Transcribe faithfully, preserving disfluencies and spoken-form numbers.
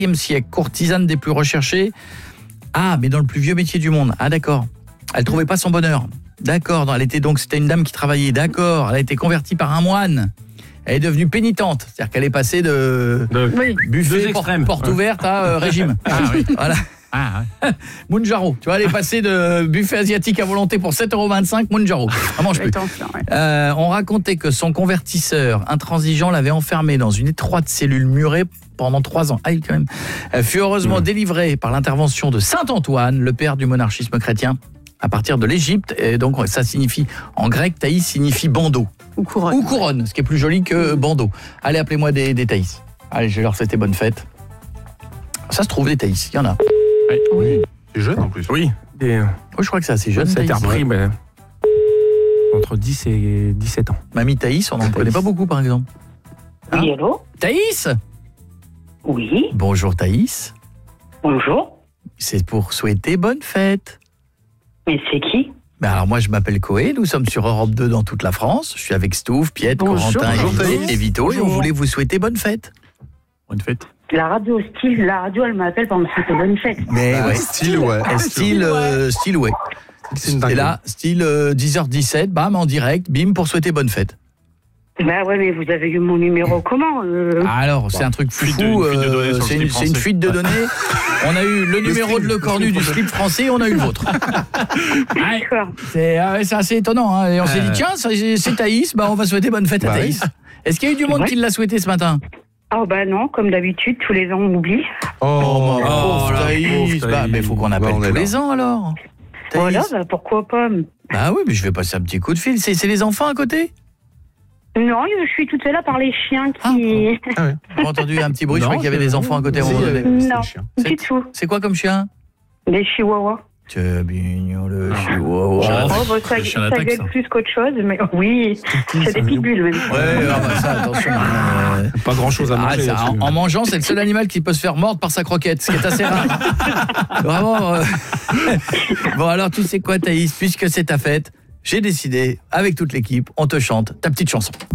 quatrième siècle, courtisane des plus recherchées. Ah, mais dans le plus vieux métier du monde. Ah, d'accord. Elle trouvait pas son bonheur. D'accord. Elle était donc, c'était une dame qui travaillait. D'accord. Elle a été convertie par un moine. Elle est devenue pénitente. C'est-à-dire qu'elle est passée de, de oui. buffet, porte, porte ouais. ouverte à euh, régime. Ah oui. Voilà. Ah, ouais. Mounjaro, tu vois, elle est passée de buffet asiatique à volonté pour sept euros vingt-cinq, Mounjaro. On mange plus. Euh, on racontait que son convertisseur intransigeant l'avait enfermée dans une étroite cellule murée pendant trois ans. Ah, quand même. Elle fut heureusement mmh. délivrée par l'intervention de Saint Antoine, le père du monarchisme chrétien, à partir de l'Égypte. Et donc, ça signifie, en grec, Thaïs signifie bandeau. Ou couronne. Ou couronne, ce qui est plus joli que bandeau. Allez, appelez-moi des, des Thaïs. Allez, je vais leur souhaiter bonne fête. Ça se trouve, des Thaïs, il y en a. Oui. C'est jeune en plus. Oui. Et... Oui, je crois que c'est assez jeune. Ça a été repris ouais. ben, entre dix et dix-sept ans. Mamie Thaïs, on n'en connaît pas beaucoup par exemple. Hein oui, allô Thaïs. Oui. Bonjour Thaïs. Bonjour. C'est pour souhaiter bonne fête. Mais c'est qui? Ben alors moi je m'appelle Coé, nous sommes sur Europe deux dans toute la France. Je suis avec Stouff, Piette, Corentin et, et Vito. Bonjour. Et on voulait vous souhaiter bonne fête. Bonne fête. La radio style, la radio elle m'appelle pour me souhaiter bonne fête. Mais bah, ouais, style ouais. Style euh, style ouais. Et là, style euh, dix heures dix-sept, bam en direct, bim pour souhaiter bonne fête. Bah ouais, mais vous avez eu mon numéro comment euh... Alors, c'est un truc fou, euh, c'est une, une fuite de données. On a eu le numéro de Le Cornu du slip français, on a eu le vôtre. D'accord. C'est euh, assez étonnant. Hein. Et on euh... s'est dit, tiens, c'est Thaïs, bah, on va souhaiter bonne fête bah à Thaïs. Oui. Est-ce qu'il y a eu du monde ouais. qui l'a souhaité ce matin? Oh bah non, comme d'habitude, tous les ans on oublie. Oh, oh, oh Thaïs, bah, mais il faut qu'on appelle bah, tous les ans alors. Thaïs. Voilà, bah, pourquoi pas. Bah oui, mais je vais passer un petit coup de fil. C'est les enfants à côté? Non, je suis toute seule là par les chiens qui... Ah, ah oui. J'ai entendu un petit bruit, non, je croyais qu'il y avait des enfants à côté. Euh, non, du tout. C'est quoi comme chien? Des chihuahuas. C'est mignon le chihuahua. Oh, bah, ça, ça gueule plus qu'autre chose, mais oui, c'est des pitbulls même. Ouais, ah bah ça, attention. Euh... Pas grand chose à manger. Ah, ça, en, en mangeant, c'est le seul animal qui peut se faire mordre par sa croquette, ce qui est assez rare. Vraiment. Euh... Bon, alors tu sais quoi, Thaïs, puisque c'est ta fête, j'ai décidé, avec toute l'équipe, on te chante ta petite chanson.